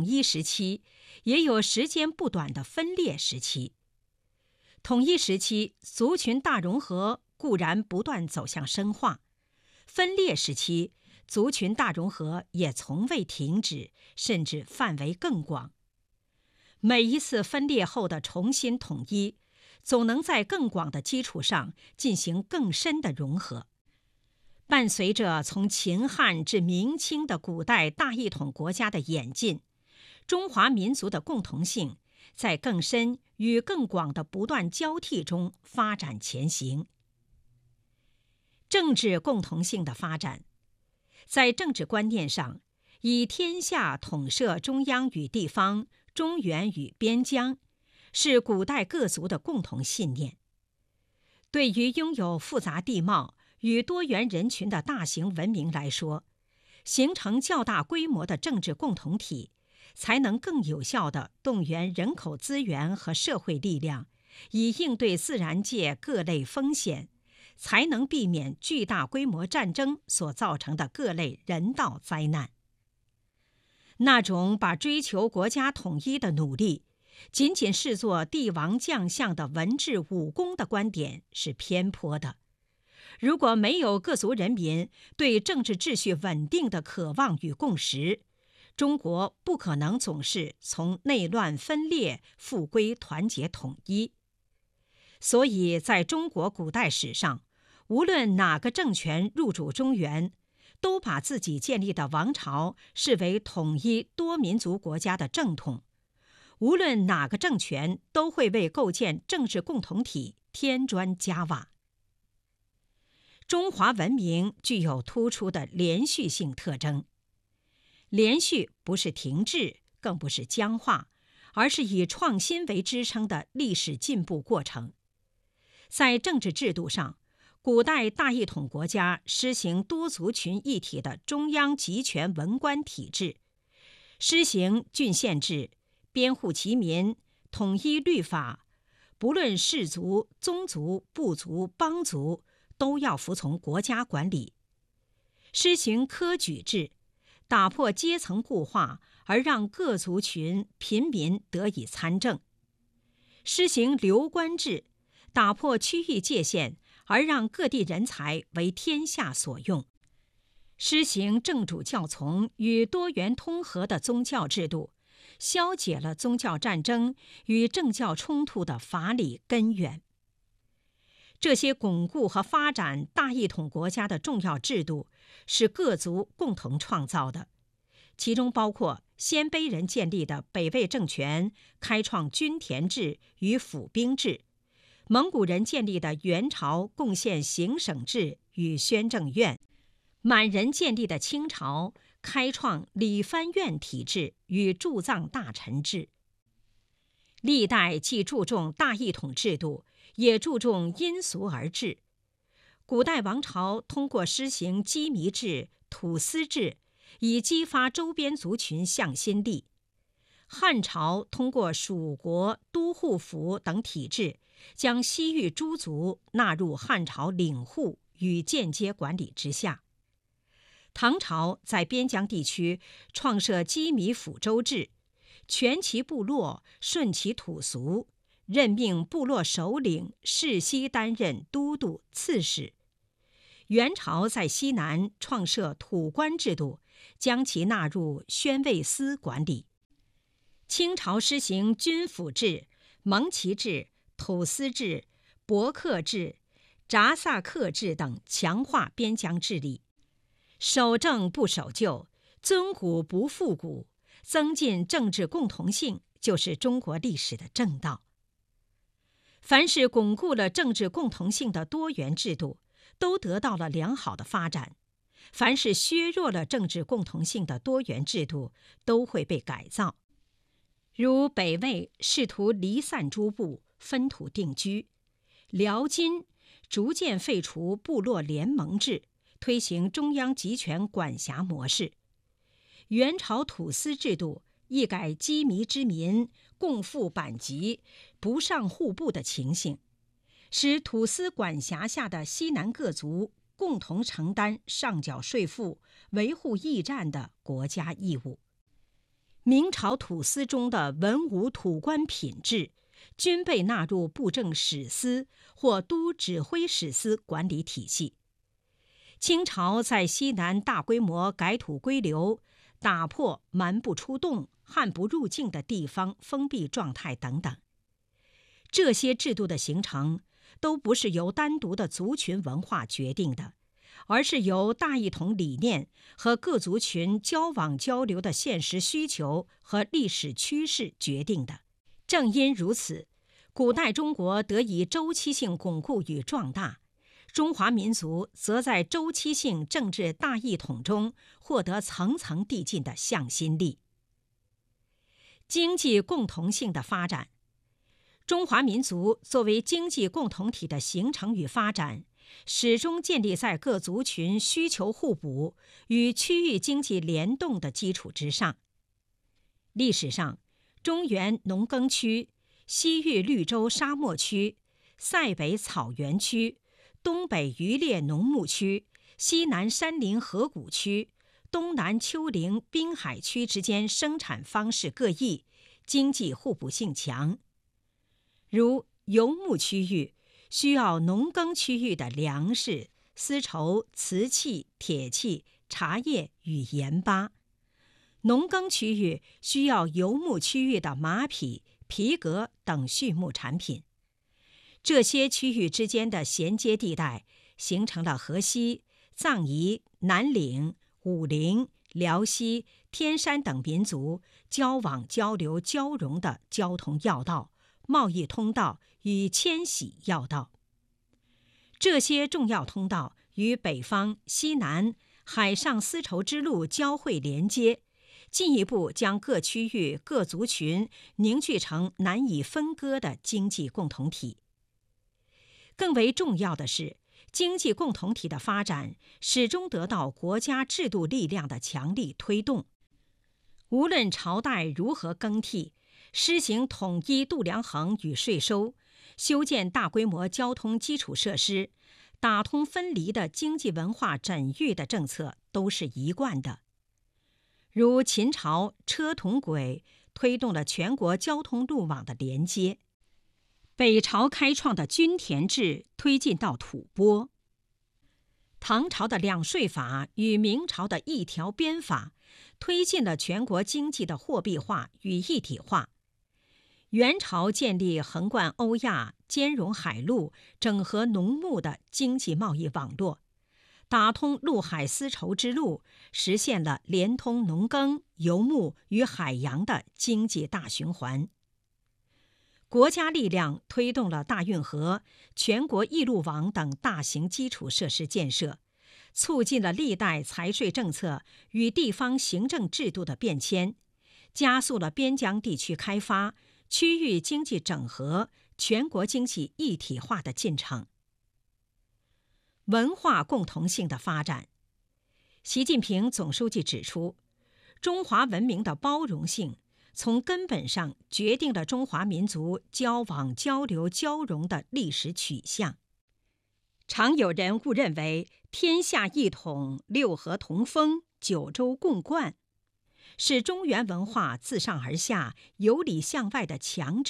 统一时期，也有时间不短的分裂时期。统一时期，族群大融合固然不断走向深化；分裂时期，族群大融合也从未停止，甚至范围更广。每一次分裂后的重新统一，总能在更广的基础上进行更深的融合。伴随着从秦汉至明清的古代大一统国家的演进，中华民族的共同性在更深与更广的不断交替中发展前行。政治共同性的发展，在政治观念上，以天下统摄中央与地方、中原与边疆，是古代各族的共同信念。对于拥有复杂地貌与多元人群的大型文明来说，形成较大规模的政治共同体，才能更有效地动员人口资源和社会力量，以应对自然界各类风险，才能避免巨大规模战争所造成的各类人道灾难。那种把追求国家统一的努力仅仅视作帝王将相的文治武功的观点是偏颇的。如果没有各族人民对政治秩序稳定的渴望与共识，中国不可能总是从内乱分裂复归团结统一。所以在中国古代史上，无论哪个政权入主中原，都把自己建立的王朝视为统一多民族国家的正统。无论哪个政权都会为构建政治共同体添砖加瓦。中华文明具有突出的连续性特征。连续不是停滞，更不是僵化，而是以创新为支撑的历史进步过程。在政治制度上，古代大一统国家施行多族群一体的中央集权文官体制，施行郡县制，编户齐民，统一律法，不论氏族、宗族、部族、邦族，都要服从国家管理。施行科举制，打破阶层固化，而让各族群平民得以参政；施行流官制，打破区域界限，而让各地人才为天下所用；施行正主教从与多元通和的宗教制度，消解了宗教战争与政教冲突的法理根源。这些巩固和发展大一统国家的重要制度是各族共同创造的，其中包括鲜卑人建立的北魏政权，开创均田制与府兵制；蒙古人建立的元朝，贡献行省制与宣政院；满人建立的清朝，开创理藩院体制与驻藏大臣制。历代既注重大一统制度，也注重因俗而治。古代王朝通过施行羁縻制、土司制，以激发周边族群向心力。汉朝通过属国、都护府等体制，将西域诸族纳入汉朝领户与间接管理之下。唐朝在边疆地区创设羁縻府州制，全其部落，顺其土俗，任命部落首领世袭担任都督、刺史。元朝在西南创设土官制度，将其纳入宣慰司管理。清朝施行军府制、蒙旗制、土司制、伯克制、札萨克制等，强化边疆治理。守正不守旧，尊古不复古，增进政治共同性，就是中国历史的正道。凡是巩固了政治共同性的多元制度，都得到了良好的发展；凡是削弱了政治共同性的多元制度，都会被改造。如北魏试图离散诸部，分土定居；辽金逐渐废除部落联盟制，推行中央集权管辖模式；元朝土司制度一改羁縻之民共赴版籍、不上户部的情形，使土司管辖下的西南各族共同承担上缴税赋、维护驿站的国家义务。 明朝土司中的文武土官品制均被纳入布政使司或都指挥使司管理体系。清朝在西南大规模改土归流，打破蛮不出动、汉不入境的地方封闭状态等等。这些制度的形成都不是由单独的族群文化决定的，而是由大一统理念和各族群交往交流的现实需求和历史趋势决定的。正因如此，古代中国得以周期性巩固与壮大，中华民族则在周期性政治大一统中获得层层递进的向心力。经济共同性的发展。中华民族作为经济共同体的形成与发展，始终建立在各族群需求互补与区域经济联动的基础之上。历史上，中原农耕区、西域绿洲沙漠区、塞北草原区、东北渔猎农牧区、西南山林河谷区、东南丘陵滨海区之间生产方式各异，经济互补性强。如游牧区域需要农耕区域的粮食、丝绸、瓷器、铁器、茶叶与盐巴；农耕区域需要游牧区域的马匹、皮革等畜牧产品。这些区域之间的衔接地带，形成了河西、藏彝、南岭、武陵、辽西、天山等民族交往交流交融的交通要道、贸易通道与迁徙要道。这些重要通道与北方、西南、海上丝绸之路交汇连接，进一步将各区域各族群凝聚成难以分割的经济共同体。更为重要的是，经济共同体的发展始终得到国家制度力量的强力推动。无论朝代如何更替，施行统一度量衡与税收，修建大规模交通基础设施，打通分离的经济文化缜密的政策都是一贯的。如秦朝车同轨推动了全国交通路网的连接，北朝开创的均田制推进到吐蕃，唐朝的两税法与明朝的一条鞭法推进了全国经济的货币化与一体化。元朝建立横贯欧亚、兼容海陆、整合农牧的经济贸易网络，打通陆海丝绸之路，实现了连通农耕、游牧与海洋的经济大循环。国家力量推动了大运河、全国一路网等大型基础设施建设，促进了历代财税政策与地方行政制度的变迁，加速了边疆地区开发、区域经济整合、全国经济一体化的进程。文化共同性的发展。习近平总书记指出，中华文明的包容性从根本上决定了中华民族交往交流交融的历史取向。常有人误认为天下一统、六合同风、九州共贯是中原文化自上而下、由里向外的强制